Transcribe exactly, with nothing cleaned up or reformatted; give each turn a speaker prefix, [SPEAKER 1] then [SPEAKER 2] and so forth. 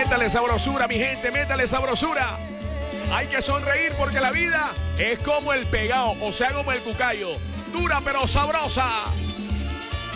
[SPEAKER 1] Métale sabrosura, mi gente, métale sabrosura. Hay que sonreír porque la vida es como el pegado, o sea, como el cucayo. Dura pero sabrosa.